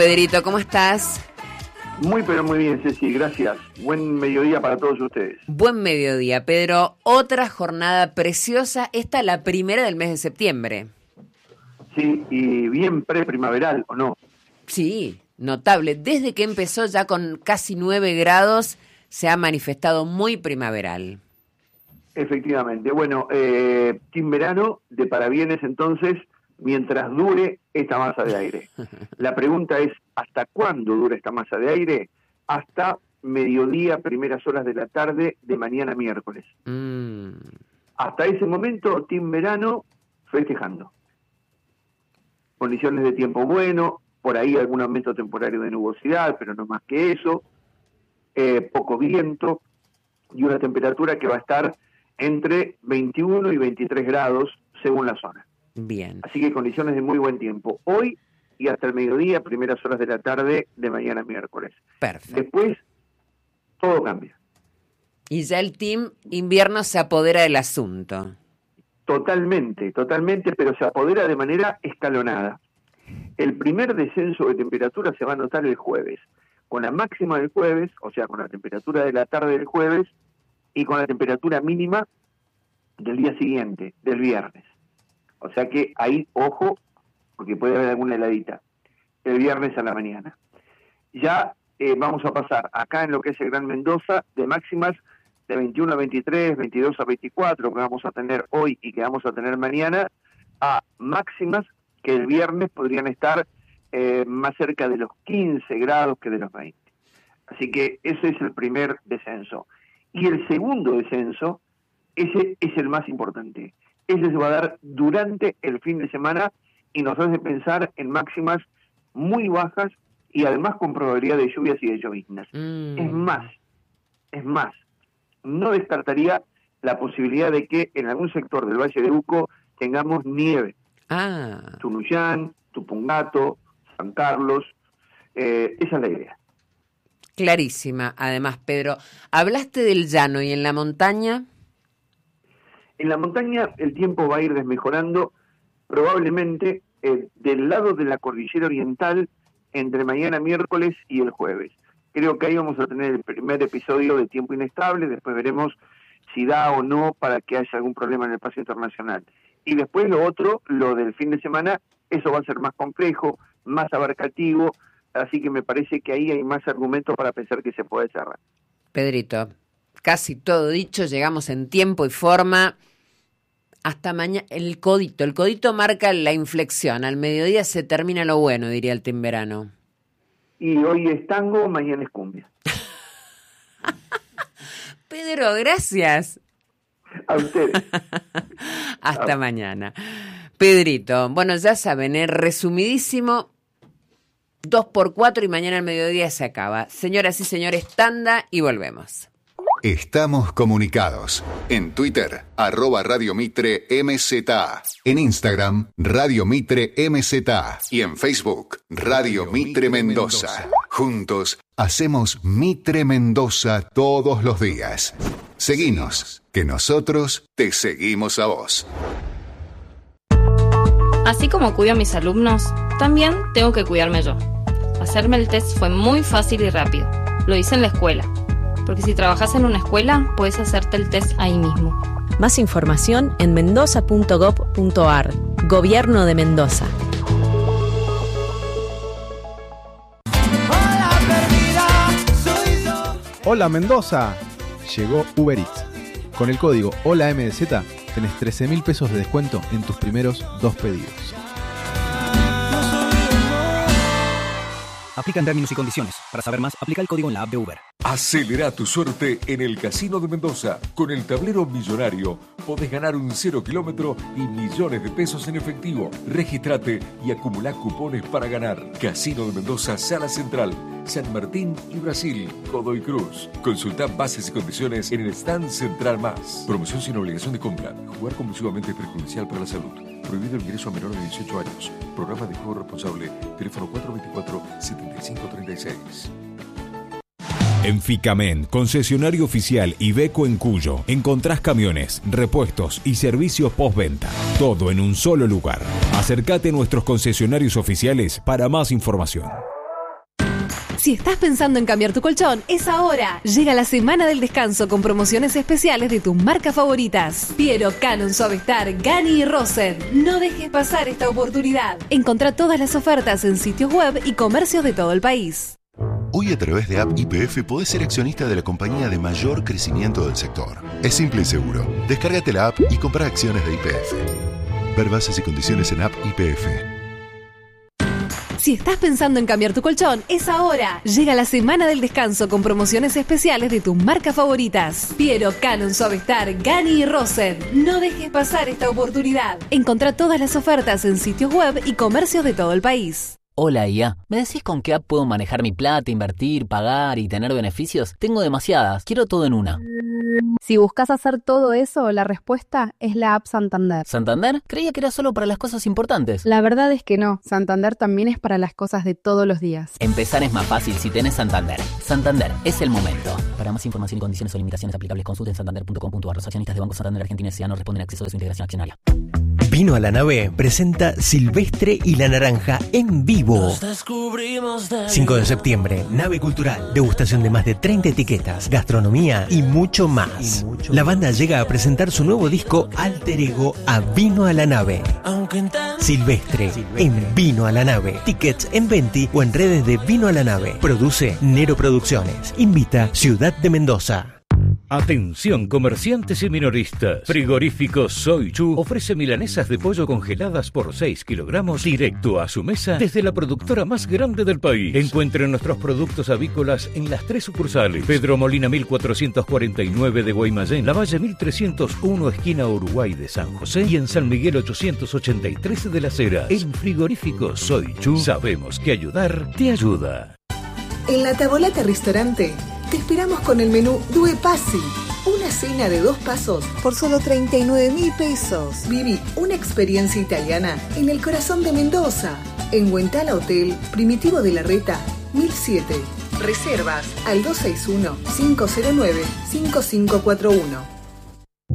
Pedrito, ¿cómo estás? Muy, pero muy bien, Ceci, gracias. Buen mediodía para todos ustedes. Buen mediodía, Pedro. Otra jornada preciosa. Esta la primera del mes de septiembre. Sí, y bien preprimaveral, ¿o no? Sí, notable. Desde que empezó ya con casi 9 grados, se ha manifestado muy primaveral. Efectivamente. Bueno, team verano, de parabienes entonces, mientras dure esta masa de aire. La pregunta es, ¿hasta cuándo dura esta masa de aire? Hasta mediodía, primeras horas de la tarde de mañana miércoles. Hasta ese momento, team verano festejando. Condiciones de tiempo bueno, por ahí algún aumento temporario de nubosidad, pero no más que eso, poco viento y una temperatura que va a estar entre 21 y 23 grados según la zona. Bien. Así que condiciones de muy buen tiempo. Hoy y hasta el mediodía, primeras horas de la tarde de mañana miércoles. Perfecto. Después, todo cambia. Y ya el team invierno se apodera del asunto. Totalmente, pero se apodera de manera escalonada. El primer descenso de temperatura se va a notar el jueves, con la máxima del jueves, o sea, con la temperatura de la tarde del jueves, y con la temperatura mínima del día siguiente, del viernes. O sea que ahí, ojo, porque puede haber alguna heladita, el viernes a la mañana. Ya vamos a pasar acá en lo que es el Gran Mendoza, de máximas de 21 a 23, 22 a 24, que vamos a tener hoy y que vamos a tener mañana, a máximas que el viernes podrían estar más cerca de los 15 grados que de los 20. Así que ese es el primer descenso. Y el segundo descenso, ese es el más importante. Ese se va a dar durante el fin de semana y nos hace pensar en máximas muy bajas y además con probabilidad de lluvias y de lloviznas. Es más, no descartaría la posibilidad de que en algún sector del Valle de Uco tengamos nieve. Tunuyán, Tupungato, San Carlos, esa es la idea. Clarísima, además, Pedro. Hablaste del llano y en la montaña. En la montaña el tiempo va a ir desmejorando probablemente del lado de la cordillera oriental entre mañana miércoles y el jueves. Creo que ahí vamos a tener el primer episodio de tiempo inestable, después veremos si da o no para que haya algún problema en el paso internacional. Y después lo otro, lo del fin de semana, eso va a ser más complejo, más abarcativo, así que me parece que ahí hay más argumentos para pensar que se puede cerrar. Pedrito, casi todo dicho, llegamos en tiempo y forma. Hasta mañana, el codito marca la inflexión, al mediodía se termina lo bueno, diría el team verano. Y hoy es tango, mañana es cumbia. Pedro, gracias. A ustedes. Hasta mañana. Pedrito, bueno, ya saben, resumidísimo, 2x4 y mañana al mediodía se acaba. Señoras y señores, tanda y volvemos. Estamos comunicados. En Twitter, @Radio Mitre MZA. En Instagram, Radio Mitre MZA. Y en Facebook, Radio Mitre Mendoza. Juntos, hacemos Mitre Mendoza todos los días. Seguinos, que nosotros te seguimos a vos. Así como cuido a mis alumnos, también tengo que cuidarme yo. Hacerme el test fue muy fácil y rápido. Lo hice en la escuela. Porque si trabajas en una escuela, puedes hacerte el test ahí mismo. Más información en mendoza.gov.ar. Gobierno de Mendoza. Hola Mendoza. Llegó Uber Eats. Con el código HOLAMDZ tenés 13.000 pesos de descuento en tus primeros 2 pedidos. Aplican términos y condiciones. Para saber más, aplica el código en la app de Uber. Acelera tu suerte en el Casino de Mendoza. Con el tablero millonario podés ganar un 0 kilómetro y millones de pesos en efectivo. Regístrate y acumulá cupones para ganar. Casino de Mendoza, Sala Central, San Martín y Brasil, Godoy Cruz. Consultá bases y condiciones en el stand Central Más. Promoción sin obligación de compra. Jugar compulsivamente es perjudicial para la salud. Prohibido el ingreso a menores de 18 años. Programa de juego responsable. Teléfono 424-7536. En Ficamen, concesionario oficial Iveco en Cuyo, encontrás camiones, repuestos y servicios postventa. Todo en un solo lugar. Acércate a nuestros concesionarios oficiales para más información. Si estás pensando en cambiar tu colchón, es ahora. Llega la semana del descanso con promociones especiales de tus marcas favoritas. Piero, Canon, Suavestar, Gani y Rosen. No dejes pasar esta oportunidad. Encontrá todas las ofertas en sitios web y comercios de todo el país. Hoy a través de App YPF podés ser accionista de la compañía de mayor crecimiento del sector. Es simple y seguro. Descárgate la app y compra acciones de YPF. Ver bases y condiciones en App YPF. Si estás pensando en cambiar tu colchón, es ahora. Llega la semana del descanso con promociones especiales de tus marcas favoritas. Piero, Canon, Suavestar, Gani y Rosen. No dejes pasar esta oportunidad. Encontrá todas las ofertas en sitios web y comercios de todo el país. Hola IA, ¿me decís con qué app puedo manejar mi plata, invertir, pagar y tener beneficios? Tengo demasiadas, quiero todo en una. Si buscas hacer todo eso, la respuesta es la app Santander. ¿Santander? Creía que era solo para las cosas importantes. La verdad es que no, Santander también es para las cosas de todos los días. Empezar es más fácil si tenés Santander. Santander, es el momento. Para más información y condiciones o limitaciones aplicables, consulten santander.com.ar. Los accionistas de Banco Santander Argentina S.A. no responden a acceso de su integración accionaria. Vino a la Nave presenta Silvestre y la Naranja en vivo. 5 de septiembre, Nave Cultural, degustación de más de 30 etiquetas, gastronomía y mucho más. La banda llega a presentar su nuevo disco Alter Ego a Vino a la Nave. Silvestre en Vino a la Nave. Tickets en Venti o en redes de Vino a la Nave. Produce Nero Producciones. Invita Ciudad de Mendoza. Atención comerciantes y minoristas. Frigorífico Soy Chu ofrece milanesas de pollo congeladas por 6 kilogramos directo a su mesa desde la productora más grande del país. Encuentren nuestros productos avícolas en las 3 sucursales. Pedro Molina 1449 de Guaymallén, Lavalle 1301 esquina Uruguay de San José y en San Miguel 883 de Las Heras. En Frigorífico Soy Chu sabemos que ayudar te ayuda. En La Tavolata Restaurante te esperamos con el menú Due Passi, una cena de 2 pasos por solo 39.000 pesos. Viví una experiencia italiana en el corazón de Mendoza, en Huentala Hotel, Primitivo de la Reta, 1007. Reservas al 261-509-5541.